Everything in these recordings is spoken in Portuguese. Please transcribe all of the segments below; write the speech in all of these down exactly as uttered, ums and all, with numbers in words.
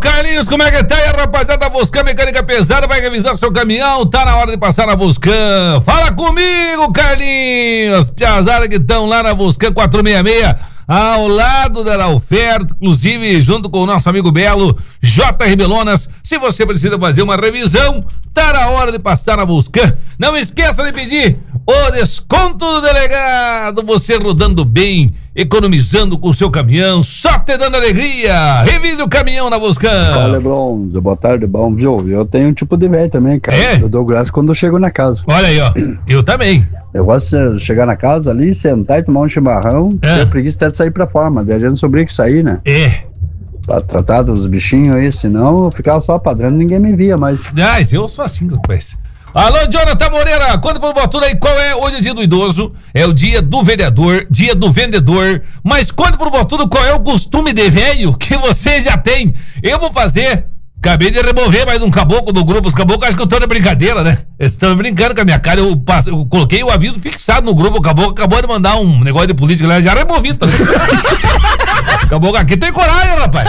Carlinhos, como é que tá aí, rapaziada? Buscando mecânica pesada, vai revisar seu caminhão, tá na hora de passar na Buscan. Fala comigo, Carlinhos. Piazada que estão lá na Buscan quatrocentos e sessenta e seis, ao lado da oferta, inclusive junto com o nosso amigo Belo, J R Belonas. Se você precisa fazer uma revisão, tá na hora de passar na Buscan. Não esqueça de pedir o desconto do delegado, você rodando bem, economizando com o seu caminhão, só te dando alegria. Revise o caminhão na Buscan. Fala, Bronze, boa tarde, bom, viu? Eu tenho um tipo de velho também, cara. É? Eu dou graça quando eu chego na casa. Olha aí, ó, eu também. Eu gosto de chegar na casa ali, sentar e tomar um chimarrão, É. ter preguiça até de sair pra fora, mas daí a gente sobrinha que sair, né? É. Pra tratar dos bichinhos aí, senão eu ficava só padrão, ninguém me via mais. Ah, eu sou assim, rapaz. Alô, Jonathan Moreira, conta pro Botudo aí qual é. Hoje é dia do idoso, é o dia do vereador, dia do vendedor, mas conta pro Botudo qual é o costume de velho que você já tem. Eu vou fazer, acabei de remover mais um caboclo do grupo, os caboclos acham que eu tô na brincadeira, né? Eles estão brincando com a minha cara, eu, passo, eu coloquei o aviso fixado no grupo, o caboclo acabou de mandar um negócio de política lá, já removi também. Caboclo, aqui tem coragem, rapaz.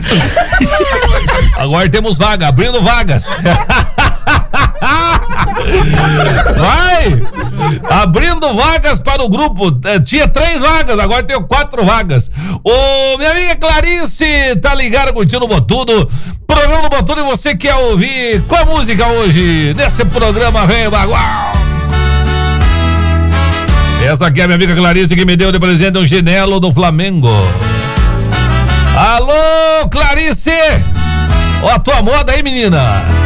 Agora temos vaga, abrindo vagas. Vai! Abrindo vagas para o grupo. Tinha três vagas, agora tem quatro vagas. Ô, minha amiga Clarice, tá ligada curtindo no Botudo. Programa do Botudo, e você quer ouvir qual música hoje nesse programa Vem Bagual? Essa aqui é a minha amiga Clarice que me deu de presente um chinelo do Flamengo. Alô, Clarice! Ó a tua moda aí, menina.